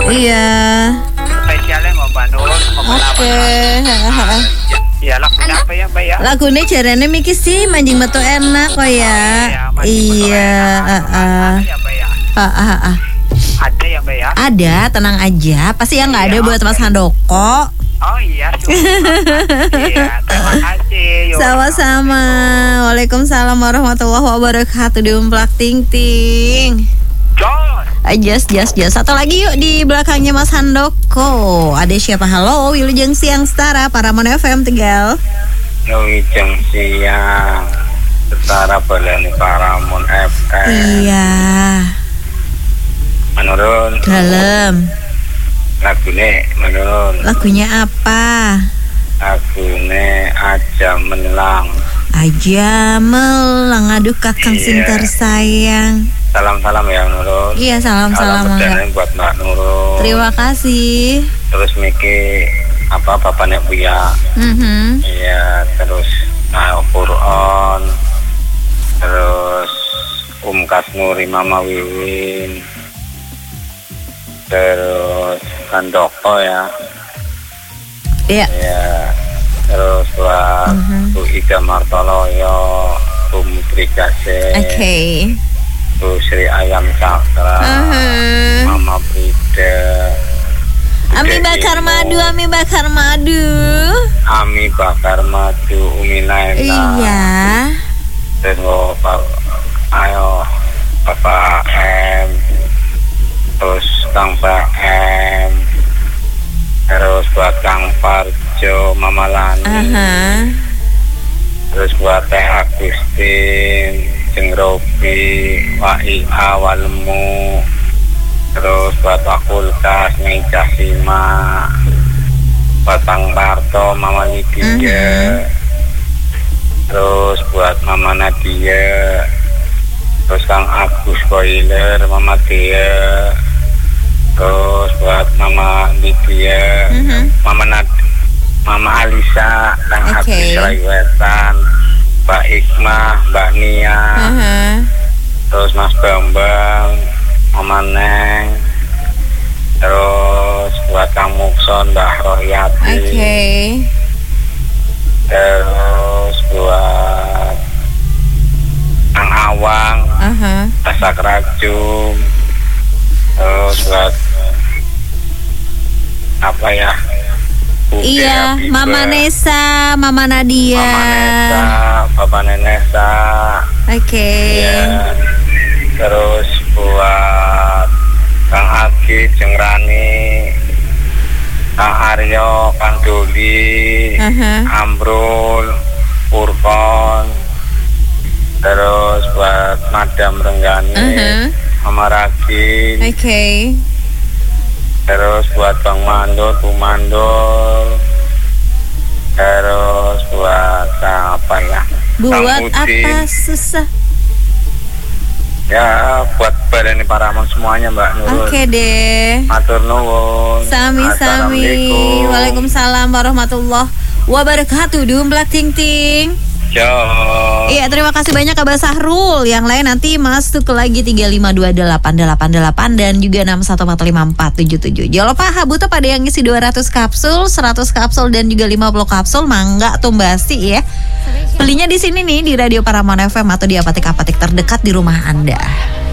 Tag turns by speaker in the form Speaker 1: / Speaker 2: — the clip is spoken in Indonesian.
Speaker 1: Iya.
Speaker 2: Spesialnya mau Banul, mau
Speaker 1: Oke.
Speaker 2: Ya lagunya apa ya Mbak ya?
Speaker 1: Lagunya jarane Miki sih Manjing Metu enak kok ya. Iya.
Speaker 2: Ya Mbak ya. Ada ya Mbak ya?
Speaker 1: Ada, tenang aja. Pasti yang nggak ada buat Mas Handoko.
Speaker 2: Oh iya, iya, terima kasih.
Speaker 1: Sama-sama. Waalaikumsalam warahmatullahi wabarakatuh. Diumplak ting ting. Jas. Satu lagi yuk di belakangnya Mas Handoko. Ada siapa? Halo, Wilujeng Siang Setara Paramon FM Tegal.
Speaker 2: Wilujeng Siang Setara Balani Paramon FM.
Speaker 1: Iya.
Speaker 2: Menurun.
Speaker 1: Dalam. Lagunya apa?
Speaker 2: Lagunya Aja Melang.
Speaker 1: Aja melang, aduh kakang sinter sayang.
Speaker 2: Salam-salam ya Nurul.
Speaker 1: Iya, salam-salam.
Speaker 2: Salam buat Mbak Nurul.
Speaker 1: Terima kasih.
Speaker 2: Terus Miki bapaknya Buya. Iya, terus Quran. Terus Kasnuri Mama Wiwin. Terus Handoko ya.
Speaker 1: Iya.
Speaker 2: Iya. Terus buat Bu Ida Martoloyo, Bu Mutri Kase.
Speaker 1: Oke.
Speaker 2: Bu Sri Ayam Cakra, Mama Brida,
Speaker 1: Ami bakar madu.
Speaker 2: Ami bakar madu, Umi Naila.
Speaker 1: Iya.
Speaker 2: Terus Bapak M, terus Kang PM, terus buat Kang Parjo, Mama Lani, terus buat Teh Agustin, Jeng Robi, Wa'ia, Walemu, terus buat Fakultas, Nyai Jasima, buat Bang Parto, Mama Lydia, terus buat Mama Nadia, terus Kang Agus Boiler, Mama Dia, terus buat Mama Lydia, Mama Alisa, Kang Agus Raywetan, Mbak Ikmah, Mbak Nia, terus Mas Bambang, Mama Neng, terus buat Kang Mukson, Mbak Rohyati, terus buat Kang Awang, Tasak Rajum, terus buat apa ya?
Speaker 1: Iya, Mama Nesa, Mama Nadia,
Speaker 2: Papa Nenesa.
Speaker 1: Oke.
Speaker 2: Ya. Terus buat Kang Agi, Jeng Rani, Kang Aryo, Kang Doli, Amrul, Purkon. Terus buat Madam Renggani, Mama Ragi. Terus buat Bang Mandor, Bu Mandor. Terus buat apa ya?
Speaker 1: Buat apa susah?
Speaker 2: Ya, buat Balani Paramon semuanya Mbak Nurul.
Speaker 1: Oke deh.
Speaker 2: Matur nuwun.
Speaker 1: Sami-sami. Waalaikumsalam warahmatullahi wabarakatuh. Dumplak ting ting. Iya, terima kasih banyak Abah Sahrul. Yang lain nanti masuk ke lagi 352888 dan juga 61454777. Jangan lupa Habuto pada yang ngisi 200 kapsul, 100 kapsul dan juga 50 kapsul, mangga tumbasi ya. Belinya di sini nih di Radio Paramon FM atau di apotek-apotek terdekat di rumah Anda.